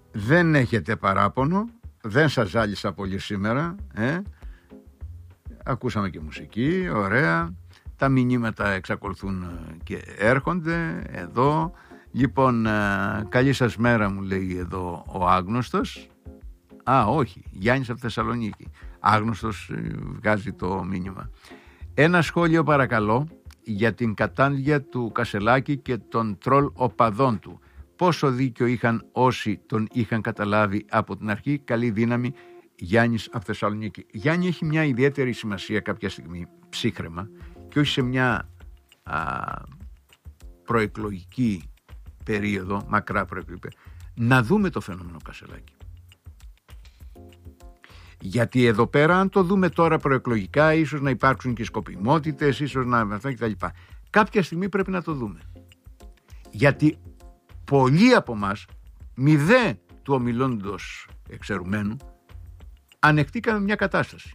δεν έχετε παράπονο, δεν σας ζάλισα πολύ σήμερα, ακούσαμε και μουσική, ωραία, τα μηνύματα εξακολουθούν και έρχονται εδώ. Λοιπόν, καλή σας μέρα μου λέει εδώ ο άγνωστος. Όχι, Γιάννης από Θεσσαλονίκη. Άγνωστος βγάζει το μήνυμα. Ένα σχόλιο παρακαλώ για την κατάντια του Κασελάκη και των τρολ οπαδών του. Πόσο δίκιο είχαν όσοι τον είχαν καταλάβει από την αρχή. Καλή δύναμη, Γιάννης από Θεσσαλονίκη. Γιάννη, έχει μια ιδιαίτερη σημασία κάποια στιγμή, ψύχρεμα, και όχι σε μια προεκλογική περίοδο, μακρά προεκλογική περίοδο, να δούμε το φαινόμενο Κασελάκη. Γιατί εδώ πέρα, αν το δούμε τώρα προεκλογικά, ίσως να υπάρξουν και σκοπιμότητες, ίσως να αυτά κτλ. Κάποια στιγμή πρέπει να το δούμε. Γιατί πολλοί από μας, μηδέ του ομιλώντος εξαιρουμένου, ανεχτήκαμε μια κατάσταση.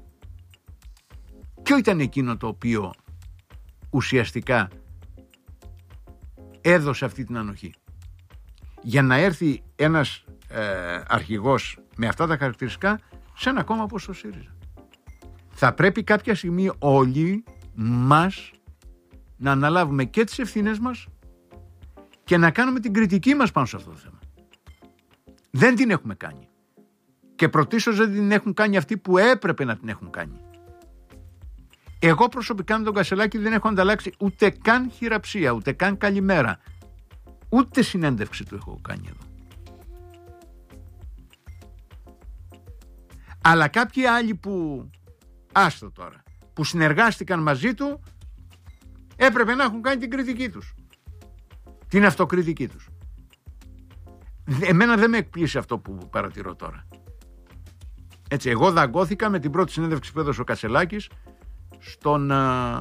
Ποιο ήταν εκείνο το οποίο ουσιαστικά έδωσε αυτή την ανοχή? Για να έρθει ένας αρχηγός με αυτά τα χαρακτηριστικά σε ένα κόμμα όπως το ΣΥΡΙΖΑ. Θα πρέπει κάποια στιγμή όλοι μας να αναλάβουμε και τις ευθύνες μας και να κάνουμε την κριτική μας πάνω σε αυτό το θέμα. Δεν την έχουμε κάνει. Και πρωτίστως δεν την έχουν κάνει αυτοί που έπρεπε να την έχουν κάνει. Εγώ προσωπικά με τον Κασελάκη δεν έχω ανταλλάξει ούτε καν χειραψία, ούτε καν καλημέρα. Ούτε συνέντευξη του έχω κάνει εδώ. Αλλά κάποιοι άλλοι που, άστο τώρα, που συνεργάστηκαν μαζί του, έπρεπε να έχουν κάνει την κριτική τους. Την αυτοκριτική τους. Εμένα δεν με εκπλήσει αυτό που παρατηρώ τώρα. Έτσι, εγώ δαγκώθηκα με την πρώτη συνέντευξη που έδωσε ο Κασελάκης στον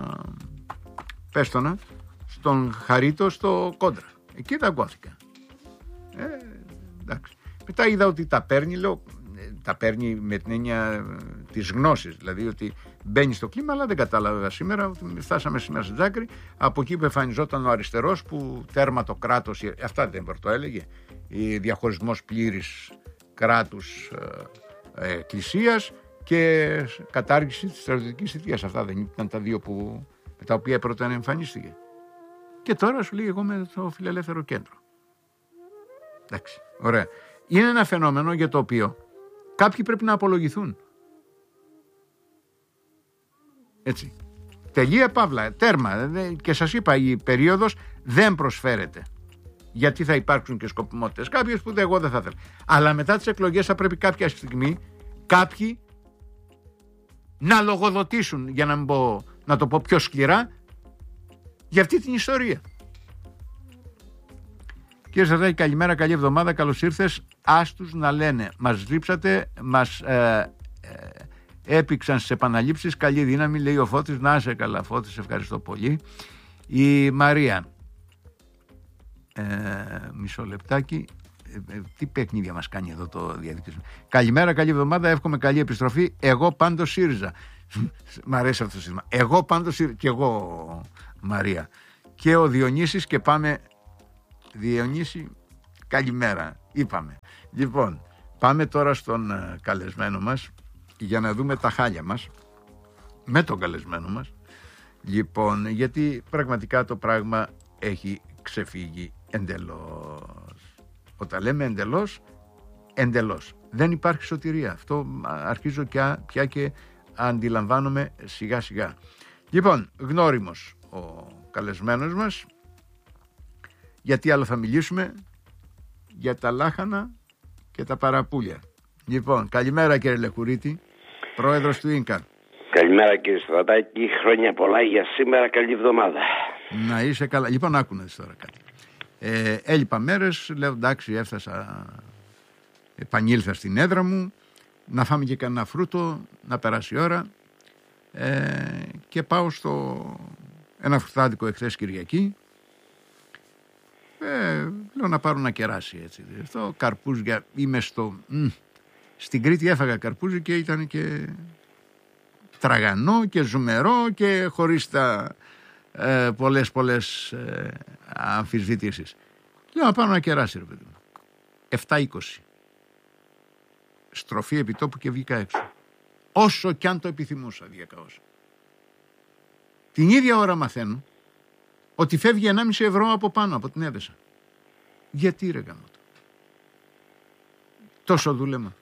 στον Χαρίτο στο Κόντρα. Εκεί δαγκώθηκα. Εντάξει. Μετά είδα ότι τα παίρνει, λέω, τα παίρνει με την έννοια της γνώσης, δηλαδή ότι μπαίνει στο κλίμα, αλλά δεν κατάλαβα σήμερα ότι φτάσαμε σήμερα στην Τζάκρη, από εκεί που εμφανιζόταν ο αριστερός που τέρμα το κράτος, αυτά δεν το έλεγε, διαχωρισμός πλήρης κράτους εκκλησίας και κατάργηση της στρατιωτικής θητείας. Αυτά δεν ήταν τα δύο με τα οποία πρώτα εμφανίστηκε. Και τώρα σου λέει εγώ με το Φιλελεύθερο Κέντρο. Εντάξει, ωραία. Είναι ένα φαινόμενο για το οποίο κάποιοι πρέπει να απολογηθούν. Έτσι. Τελεία παύλα, τέρμα. Και σας είπα, η περίοδος δεν προσφέρεται. Γιατί θα υπάρξουν και σκοπιμότητες. Κάποιες που εγώ δεν θα ήθελα. Αλλά μετά τις εκλογές θα πρέπει κάποια στιγμή κάποιοι να λογοδοτήσουν, για να το πω πιο σκληρά, για αυτή την ιστορία. Κύριε Σαρδάκη, καλημέρα, καλή εβδομάδα, καλώς ήρθες. Άστους να λένε, μας ρίψατε, μας έπηξαν στις επαναλήψεις, καλή δύναμη, λέει ο Φώτης. Να είσαι καλά, Φώτης, ευχαριστώ πολύ. Η Μαρία, μισό λεπτάκι, τι παιχνίδια μας κάνει εδώ το διαδίκτυο. Καλημέρα, καλή εβδομάδα, εύχομαι καλή επιστροφή. Εγώ πάντως ΣΥΡΙΖΑ. Μ' αρέσει αυτό το σύστημα. Εγώ πάντως ΣΥΡΙΖΑ. Και εγώ, Μαρία. Και ο Διονύσης, και πάμε. Διονύση, καλημέρα, είπαμε. Λοιπόν, πάμε τώρα στον καλεσμένο μας για να δούμε τα χάλια μας με τον καλεσμένο μας. Λοιπόν, γιατί πραγματικά το πράγμα έχει ξεφύγει εντελώς. Όταν λέμε εντελώς. Δεν υπάρχει σωτηρία. Αυτό αρχίζω πια και αντιλαμβάνομαι σιγά σιγά. Λοιπόν, γνώριμος ο καλεσμένος μας. Γιατί άλλο θα μιλήσουμε? Για τα λάχανα και τα παραπούλια. Λοιπόν, καλημέρα κύριε Λεκουρίτη, πρόεδρος του ΙΝΚΑ. Καλημέρα κύριε Στρατάκη, χρόνια πολλά για σήμερα, καλή εβδομάδα. Να είσαι καλά. Λοιπόν, άκου να δεις τώρα κάτι. Έλειπα μέρες, λέω εντάξει, επανήλθα στην έδρα μου, να φάμε και κανένα φρούτο, να περάσει η ώρα, και πάω στο ένα φρουτάδικο εχθές Κυριακή. Λέω να πάρω ένα κεράσι, έτσι. Αυτό, καρπούζια, είμαι στην Κρήτη έφαγα καρπούζι και ήταν και τραγανό και ζουμερό και χωρίς τα πολλές αμφισβητήσεις. Λέω να πάρω ένα κεράσι, ρε παιδί μου. 7,20. Στροφή επιτόπου και βγήκα έξω. Όσο κι αν το επιθυμούσα διακαώς. Την ίδια ώρα μαθαίνω ότι φεύγει 1,5 ευρώ από πάνω από την έδεσα. Γιατί ρε γαμώτο? Τόσο δούλεμα.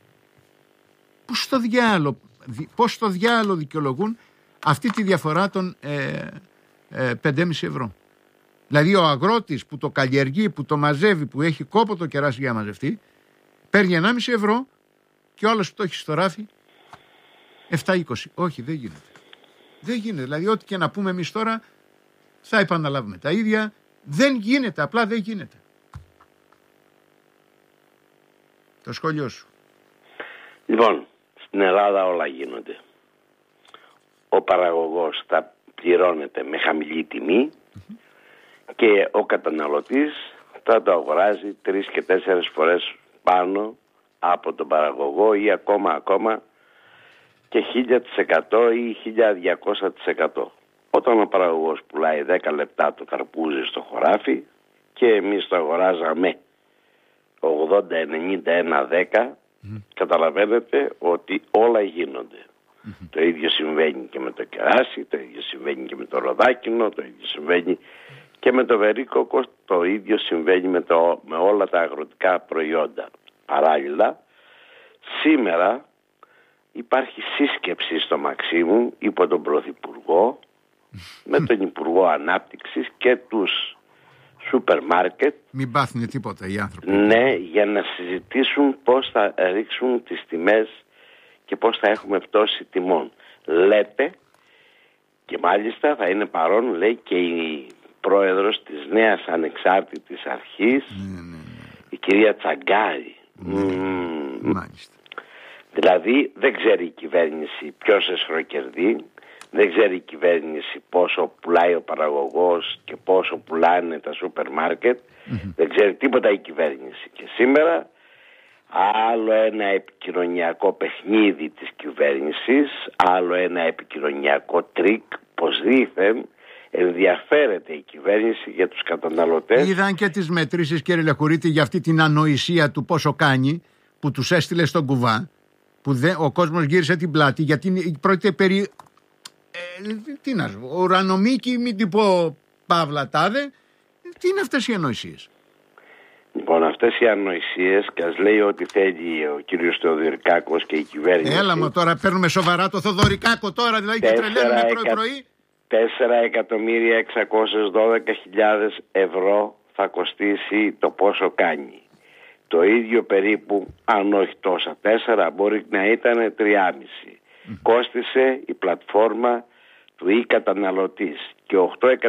Πώς στο διάλο δικαιολογούν αυτή τη διαφορά των 5,5 ευρώ? Δηλαδή ο αγρότης που το καλλιεργεί, που το μαζεύει, που έχει κόπο το κεράσι για να μαζευτεί, παίρνει 1,5 ευρώ και ο άλλος που το έχει στο ράφι 7,20. Όχι, δεν γίνεται. Δεν γίνεται. Δηλαδή ό,τι και να πούμε εμείς τώρα θα επαναλάβουμε τα ίδια. Δεν γίνεται, απλά δεν γίνεται. Το σχόλιο σου. Λοιπόν, στην Ελλάδα όλα γίνονται. Ο παραγωγός θα πληρώνεται με χαμηλή τιμή και ο καταναλωτής θα το αγοράζει 3 και 4 φορές πάνω από τον παραγωγό ή ακόμα και 1.000% ή 1.200%. Όταν ο παραγωγός πουλάει 10 λεπτά το καρπούζι στο χωράφι και εμείς το αγοράζαμε 80-90-1-10, καταλαβαίνετε ότι όλα γίνονται. Το ίδιο συμβαίνει και με το κεράσι, το ίδιο συμβαίνει και με το ροδάκινο, το ίδιο συμβαίνει και με το βερίκοκο, το ίδιο συμβαίνει με όλα τα αγροτικά προϊόντα. Παράλληλα, σήμερα υπάρχει σύσκεψη στο Μαξίμου υπό τον Πρωθυπουργό, με τον Υπουργό Ανάπτυξης και τους σούπερ μάρκετ. Μην πάθουν τίποτα οι άνθρωποι. Ναι, για να συζητήσουν πώς θα ρίξουν τις τιμές και πώς θα έχουμε πτώση τιμών. Λέτε, και μάλιστα θα είναι παρόν, λέει, και η πρόεδρος της νέας ανεξάρτητης αρχής, η κυρία Τσαγκάρη. Μάλιστα. Δηλαδή δεν ξέρει η κυβέρνηση ποιος εσχροκερδεί, δεν ξέρει η κυβέρνηση πόσο πουλάει ο παραγωγός και πόσο πουλάνε τα σούπερ μάρκετ, δεν ξέρει τίποτα η κυβέρνηση. Και σήμερα άλλο ένα επικοινωνιακό παιχνίδι της κυβέρνησης, άλλο ένα επικοινωνιακό τρίκ, πως δήθεν ενδιαφέρεται η κυβέρνηση για τους καταναλωτές. Είδαν και τις μετρήσεις, κύριε Λεχουρίτη, για αυτή την ανοησία του πόσο κάνει, που τους έστειλε στον κουβά, που ο κόσμος γύρισε την πλάτη, γιατί πρόκειται περί τι να σου πω, ουρανομίκη, μην την πω παύλα τάδε. Τι είναι αυτές οι ανοησίες? Λοιπόν, αυτές οι ανοησίες, και ας λέει ότι θέλει ο κύριος Θεοδωρικάκος και η κυβέρνηση. Έλα μου τώρα, παίρνουμε σοβαρά το Θοδωρικάκο τώρα, δηλαδή και τρελαίνουμε πρωί-πρωί. 4.612.000 ευρώ θα κοστίσει το πόσο κάνει. Το ίδιο περίπου, αν όχι τόσα 4, μπορεί να ήταν 3,5. Κόστισε η πλατφόρμα του e-καταναλωτής και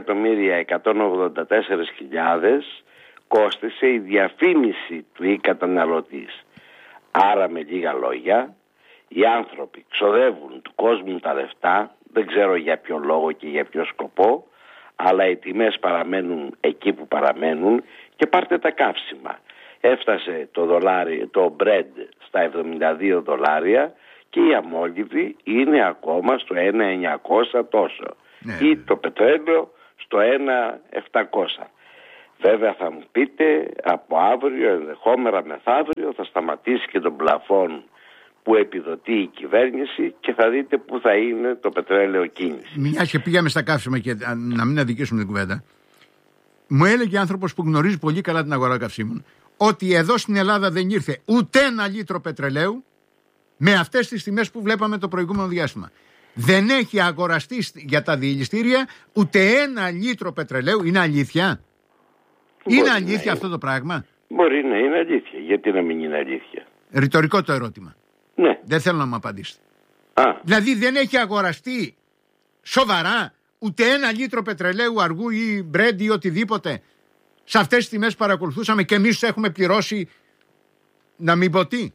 8.184.000 κόστισε η διαφήμιση του e-καταναλωτής. Άρα με λίγα λόγια, οι άνθρωποι ξοδεύουν του κόσμου τα λεφτά, δεν ξέρω για ποιο λόγο και για ποιο σκοπό, αλλά οι τιμές παραμένουν εκεί που παραμένουν και πάρτε τα καύσιμα. Έφτασε το bread στα $72 και η αμόλυβη είναι ακόμα στο 1.900 τόσο. Ή το πετρέλαιο στο 1.700. Βέβαια θα μου πείτε, από αύριο, ενδεχόμενα μεθαύριο, θα σταματήσει και τον πλαφόν που επιδοτεί η κυβέρνηση και θα δείτε πού θα είναι το πετρέλαιο κίνηση. Μια και πήγαμε στα καύσιμα και να μην αδικήσουμε την κουβέντα. Μου έλεγε άνθρωπος που γνωρίζει πολύ καλά την αγορά καυσίμων ότι εδώ στην Ελλάδα δεν ήρθε ούτε 1 λίτρο πετρελαίου με αυτές τις τιμές που βλέπαμε το προηγούμενο διάστημα. Δεν έχει αγοραστεί για τα διελιστήρια ούτε 1 λίτρο πετρελαίου. Είναι αλήθεια? Είναι αλήθεια αυτό το πράγμα? Μπορεί να είναι αλήθεια. Γιατί να μην είναι αλήθεια? Ρητορικό το ερώτημα. Ναι. Δεν θέλω να μου απαντήσετε. Δηλαδή δεν έχει αγοραστεί σοβαρά ούτε 1 λίτρο πετρελαίου αργού ή μπρέντ ή οτιδήποτε σε αυτές τις τιμές παρακολουθούσαμε και εμείς τους έχουμε πληρώσει να μην πω τι?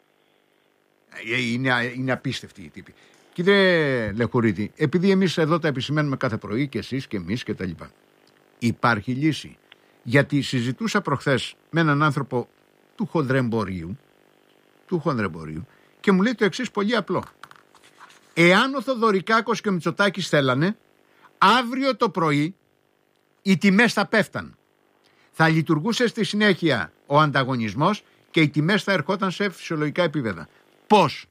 Είναι απίστευτοι οι τύποι. Κύριε Λεχουρίτη, επειδή εμείς εδώ τα επισημαίνουμε κάθε πρωί και εσείς και εμείς και τα λοιπά, υπάρχει λύση? Γιατί συζητούσα προχθές με έναν άνθρωπο του χονδρεμπορίου και μου λέει το εξής πολύ απλό. Εάν ο Θοδωρικάκος και ο Μητσοτάκης θέλανε, αύριο το πρωί οι τιμές θα πέφταν. Θα λειτουργούσε στη συνέχεια ο ανταγωνισμός και οι τιμές θα ερχόταν σε φυσιολογικά επίπεδα. Πώς?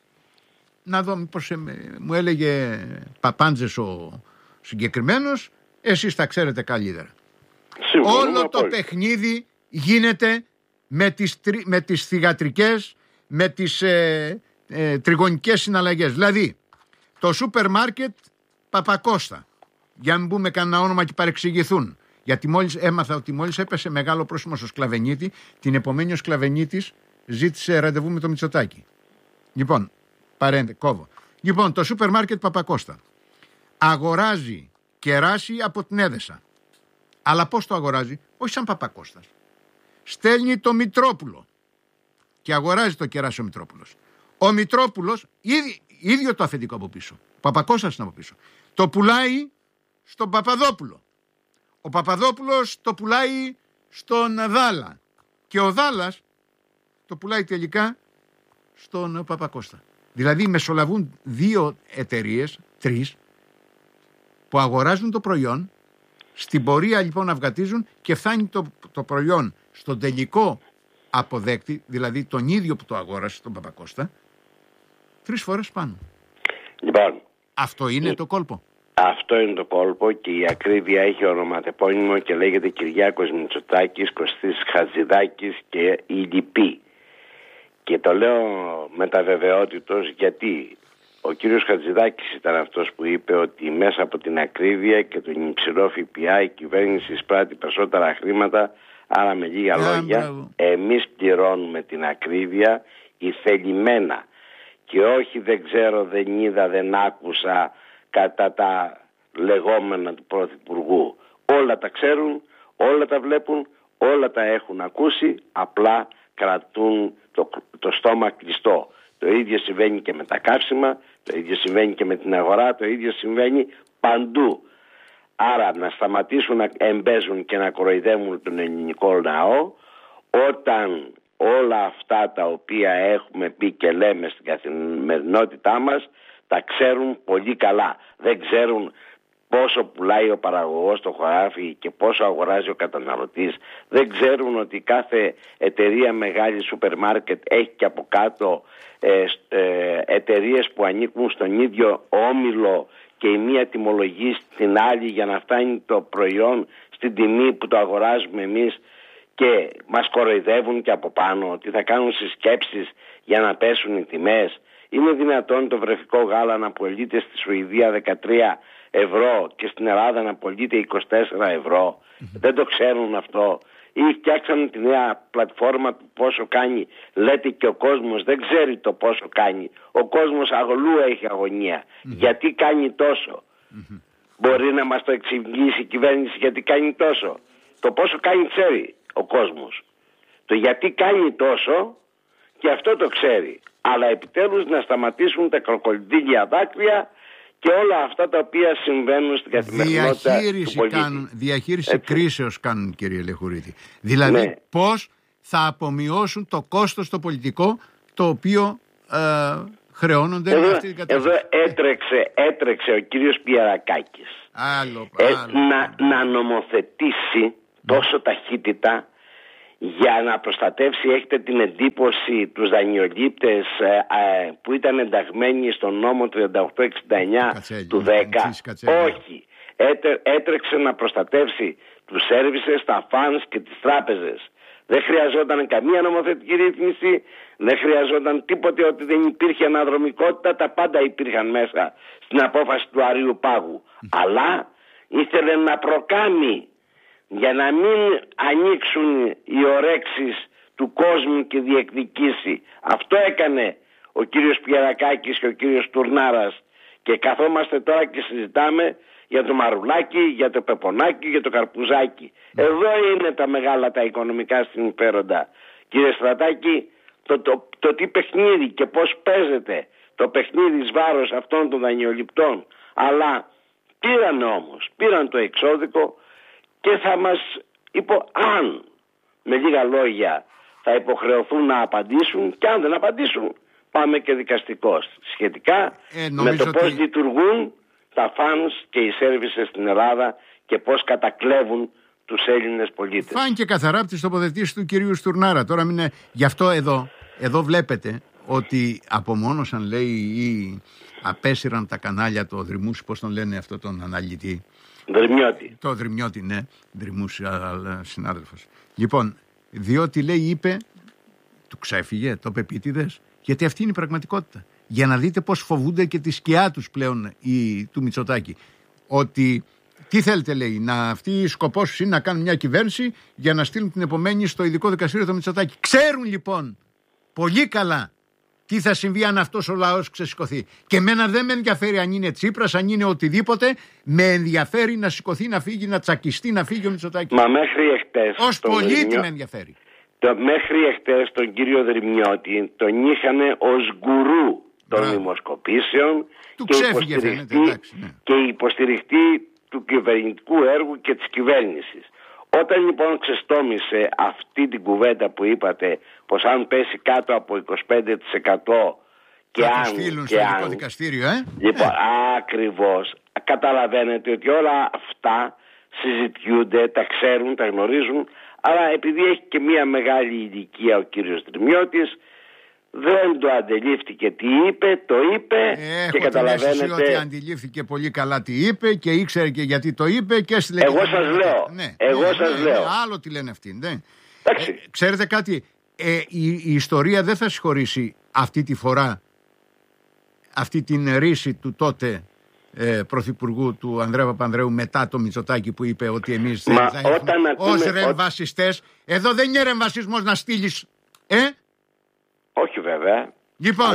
Να δω μήπως μου έλεγε Παπάντζες ο συγκεκριμένος, εσείς τα ξέρετε καλύτερα. Όλο το παιχνίδι γίνεται με τις θυγατρικές, με τις τριγωνικές συναλλαγές. Δηλαδή το σούπερ μάρκετ Παπακώστα, για να μην πούμε κανένα όνομα και παρεξηγηθούν, γιατί μόλις έμαθα ότι μόλις έπεσε μεγάλο πρόσημο στο Σκλαβενίτη, την επομένη ο Σκλαβενίτης ζήτησε ραντεβού με το Μητσοτάκη. Λοιπόν, κόβω. Λοιπόν, το σούπερ μάρκετ Παπακώστα αγοράζει κεράσι από την Έδεσα. Αλλά πώς το αγοράζει? Όχι σαν Παπακώστας. Στέλνει το Μητρόπουλο και αγοράζει το κεράσι ο Μητρόπουλος. Ο Μητρόπουλος, ίδιο το αφεντικό από πίσω, ο Παπακώστας είναι από πίσω, το πουλάει στον Παπαδόπουλο. Ο Παπαδόπουλος το πουλάει στον Δάλα και ο Δάλας το πουλάει τελικά στον Παπακώστα. Δηλαδή μεσολαβούν δύο εταιρείες, τρεις, που αγοράζουν το προϊόν, στην πορεία λοιπόν αυγατίζουν και φτάνει το προϊόν στον τελικό αποδέκτη, δηλαδή τον ίδιο που το αγόρασε, τον Παπακώστα, 3 φορές πάνω. Λοιπόν, αυτό είναι το κόλπο. Αυτό είναι το κόλπο και η ακρίβεια έχει ονοματεπώνυμο και λέγεται Κυριάκος Μητσοτάκης, Κωστής Χατζηδάκης και οι λοιποί. Και το λέω με τα βεβαιότητος γιατί ο κύριος Χατζηδάκης ήταν αυτός που είπε ότι μέσα από την ακρίβεια και τον υψηλό ΦΠΑ η κυβέρνηση εισπράττει περισσότερα χρήματα, άρα με λίγα λόγια εμείς πληρώνουμε την ακρίβεια ηθελημένα και όχι δεν ξέρω, δεν είδα, δεν άκουσα κατά τα λεγόμενα του Πρωθυπουργού. Όλα τα ξέρουν, όλα τα βλέπουν, όλα τα έχουν ακούσει, απλά κρατούν το στόμα κλειστό. Το ίδιο συμβαίνει και με τα καύσιμα, το ίδιο συμβαίνει και με την αγορά, το ίδιο συμβαίνει παντού. Άρα να σταματήσουν να εμπέζουν και να κοροϊδεύουν τον ελληνικό λαό όταν όλα αυτά τα οποία έχουμε πει και λέμε στην καθημερινότητά μας τα ξέρουν πολύ καλά. Δεν ξέρουν πόσο πουλάει ο παραγωγός το χωράφι και πόσο αγοράζει ο καταναλωτής. Δεν ξέρουν ότι κάθε εταιρεία μεγάλη σούπερ μάρκετ έχει και από κάτω εταιρείες που ανήκουν στον ίδιο όμιλο και η μία τιμολογεί στην άλλη για να φτάνει το προϊόν στην τιμή που το αγοράζουμε εμείς και μας κοροϊδεύουν και από πάνω ότι θα κάνουν συσκέψεις για να πέσουν οι τιμές. Είναι δυνατόν το βρεφικό γάλα να πωλείται στη Σουηδία 13 ευρώ και στην Ελλάδα να πωλείται 24 ευρώ? Δεν το ξέρουν αυτό. Ή φτιάξαν τη νέα πλατφόρμα του πόσο κάνει. Λέτε και ο κόσμος δεν ξέρει το πόσο κάνει. Ο κόσμος αγολού έχει αγωνία. Γιατί κάνει τόσο? Μπορεί να μας το εξηγήσει η κυβέρνηση γιατί κάνει τόσο? Το πόσο κάνει ξέρει ο κόσμος. Το γιατί κάνει τόσο και αυτό το ξέρει. Αλλά επιτέλους να σταματήσουν τα κροκοδίλια δάκρυα και όλα αυτά τα οποία συμβαίνουν στην καθημερινότητα του πολίτη. Διαχείριση κρίσεως κάνουν, κύριε Λεχουρίδη. Δηλαδή πώς θα απομειώσουν το κόστος το πολιτικό το οποίο χρεώνονται αυτή την κατάσταση. Εδώ έτρεξε ο κύριος Πιερακάκης να νομοθετήσει τόσο ταχύτητα για να προστατεύσει, έχετε την εντύπωση, τους δανειολήπτες που ήταν ενταγμένοι στον νόμο 3869 του 10? Όχι. Έτρεξε να προστατεύσει τους σέρβισες, τα φανς και τις τράπεζες. Δεν χρειαζόταν καμία νομοθετική ρύθμιση, δεν χρειαζόταν τίποτε, ότι δεν υπήρχε αναδρομικότητα, τα πάντα υπήρχαν μέσα στην απόφαση του Αρείου Πάγου. Αλλά ήθελε να προκάμει για να μην ανοίξουν οι ορέξεις του κόσμου και διεκδικήσει. Αυτό έκανε ο κύριος Πιερακάκης και ο κύριος Τουρνάρας και καθόμαστε τώρα και συζητάμε για το Μαρουλάκι, για το Πεπονάκι, για το Καρπουζάκι. Εδώ είναι τα μεγάλα τα οικονομικά συμφέροντα. Κύριε Στρατάκη, το τι παιχνίδι και πώς παίζεται το παιχνίδι εις βάρος αυτών των δανειοληπτών. Αλλά πήραν το εξώδικο και θα μας αν με λίγα λόγια θα υποχρεωθούν να απαντήσουν, και αν δεν απαντήσουν πάμε και δικαστικώς σχετικά με το πώς λειτουργούν τα φανς και οι σέρβισες στην Ελλάδα και πώς κατακλέβουν τους Έλληνες πολίτες. Φάνηκε καθαρά από τις τοποθετήσεις του κυρίου Στουρνάρα. Τώρα μην είναι... Γι' αυτό εδώ βλέπετε ότι απομόνωσαν, λέει, ή απέσυραν τα κανάλια το Δρυμούς, πώς τον λένε αυτό τον αναλυτή. Δρυμιώτη. Το Δρυμιώτη, ναι. Δρυμούς συνάδελφος. Λοιπόν, διότι, λέει, είπε, του ξέφυγε, το είπε επίτηδες, γιατί αυτή είναι η πραγματικότητα. Για να δείτε πώς φοβούνται και τη σκιά τους πλέον του Μητσοτάκη. Ότι, τι θέλετε, λέει, αυτή σκοπός τους είναι να κάνουν μια κυβέρνηση για να στείλουν την επομένη στο ειδικό δικαστήριο το Μητσοτάκη. Ξέρουν λοιπόν πολύ καλά τι θα συμβεί αν αυτός ο λαός ξεσηκωθεί. Και εμένα δεν με ενδιαφέρει αν είναι Τσίπρας, αν είναι οτιδήποτε. Με ενδιαφέρει να σηκωθεί, να φύγει, να τσακιστεί, να φύγει ο Μητσοτάκης. Μα μέχρι εχθές. Ως πολίτη με ενδιαφέρει. Μέχρι εχθές τον κύριο Δρυμιώτη τον είχαν ως γκουρού των δημοσκοπήσεων του ξέφυγε, φαίνεται, εντάξει, ναι. Και υποστηριχτή του κυβερνητικού έργου και της κυβέρνησης. Όταν λοιπόν ξεστόμησε αυτή την κουβέντα που είπατε, πως αν πέσει κάτω από 25% και θα αν... το στείλουν στο ειδικό δικαστήριο, Λοιπόν, ακριβώς. Καταλαβαίνετε ότι όλα αυτά συζητιούνται, τα ξέρουν, τα γνωρίζουν, αλλά επειδή έχει και μια μεγάλη ηλικία ο κύριος Δρυμιώτης, δεν το αντιλήφθηκε τι είπε, το είπε και καταλαβαίνετε... ότι αντιλήφθηκε πολύ καλά τι είπε και ήξερε και γιατί το είπε και έστειλε... Εγώ σας λέω. Εγώ σας λέω. Άλλο τι λένε αυτοί. Ναι. Ξέρετε κάτι, η ιστορία δεν θα συγχωρήσει αυτή τη φορά αυτή την ρίση του τότε πρωθυπουργού του Ανδρέα Παπανδρέου μετά το Μητσοτάκη που είπε ότι εμείς δεν θα έχουμε ως ρεμβασιστές. Εδώ δεν είναι ρεμβασισμός να στείλεις όχι βέβαια. Λοιπόν,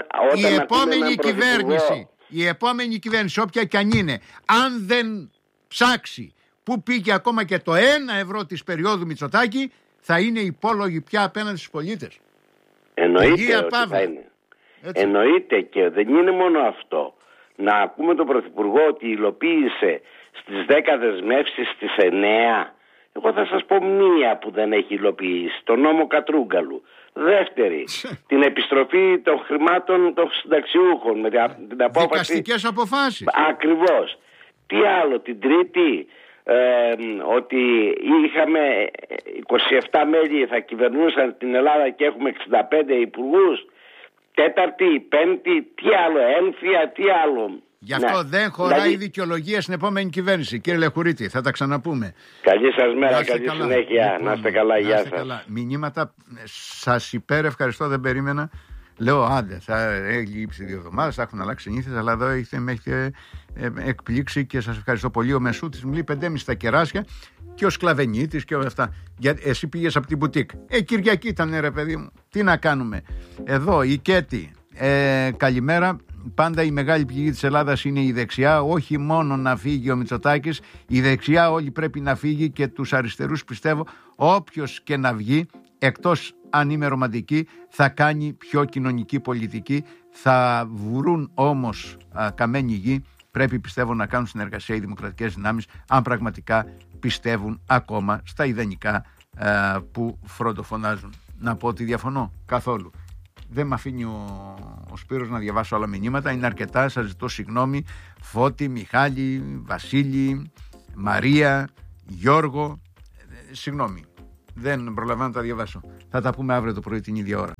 η επόμενη κυβέρνηση, όποια και αν είναι, αν δεν ψάξει που πήγε ακόμα και το 1 ευρώ της περίοδου Μητσοτάκη, θα είναι υπόλογη πια απέναντι στους πολίτες. Εννοείται ότι θα είναι. Εννοείται, και δεν είναι μόνο αυτό. Να ακούμε τον Πρωθυπουργό ότι υλοποίησε στις 10 δεσμεύσεις στις 9. Εγώ θα σας πω μία που δεν έχει υλοποιήσει. Το νόμο Κατρούγκαλου. Δεύτερη, την επιστροφή των χρημάτων των συνταξιούχων με την απόφαση. Δικαστικές αποφάσεις. Ακριβώς. Τι άλλο, την τρίτη, ότι είχαμε 27 μέλη θα κυβερνούσαν την Ελλάδα και έχουμε 65 υπουργούς. Τέταρτη, πέμπτη, τι άλλο, ένφια, τι άλλο. Γι' αυτό δεν χωράει δικαιολογία στην επόμενη κυβέρνηση. Κύριε Λεχουρίτη, θα τα ξαναπούμε. Καλή σας μέρα, καλή συνέχεια. Λοιπόν, να είστε καλά, γεια σας. Καλά. Μηνύματα, σας ευχαριστώ, δεν περίμενα. Λέω, άντε, θα έχει λείψει 2 εβδομάδες, θα έχουν αλλάξει συνήθειες, αλλά εδώ με έχετε εκπλήξει και σας ευχαριστώ πολύ. Ο Μεσούτης μου λέει 5,5 στα κεράσια και ο Σκλαβενίτης και όλα αυτά. Εσύ πήγες από την μπουτίκ. Κυριακή ήταν, ρε παιδί μου. Τι να κάνουμε. Εδώ η Κέτη. Καλημέρα. Πάντα η μεγάλη πληγή της Ελλάδας είναι η δεξιά. Όχι μόνο να φύγει ο Μητσοτάκης, η δεξιά όλη πρέπει να φύγει και τους αριστερούς πιστεύω όποιος και να βγει, εκτός αν είμαι ρομαντική, θα κάνει πιο κοινωνική πολιτική. Θα βρουν όμως καμένη γη. Πρέπει πιστεύω να κάνουν συνεργασία οι δημοκρατικές δυνάμεις, αν πραγματικά πιστεύουν ακόμα στα ιδανικά που φροντοφωνάζουν. Να πω ότι διαφωνώ καθόλου. Δεν με αφήνει ο Σπύρος να διαβάσω άλλα μηνύματα. Είναι αρκετά, σας ζητώ συγγνώμη. Φώτη, Μιχάλη, Βασίλη, Μαρία, Γιώργο. Συγγνώμη, δεν προλαβαίνω να τα διαβάσω. Θα τα πούμε αύριο το πρωί την ίδια ώρα.